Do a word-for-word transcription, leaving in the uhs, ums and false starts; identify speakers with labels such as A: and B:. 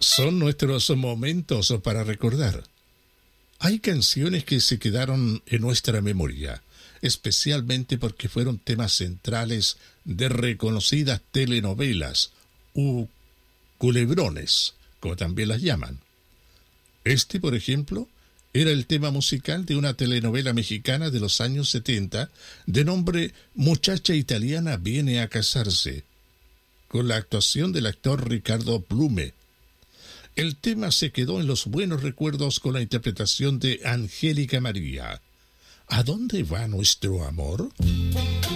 A: Son nuestros momentos para recordar. Hay canciones que se quedaron en nuestra memoria, especialmente porque fueron temas centrales de reconocidas telenovelas u culebrones, como también las llaman. Este, por ejemplo, era el tema musical de una telenovela mexicana de los años setenta de nombre Muchacha Italiana viene a casarse, con la actuación del actor Ricardo Blume. El tema se quedó en los buenos recuerdos con la interpretación de Angélica María. ¿A dónde va nuestro amor?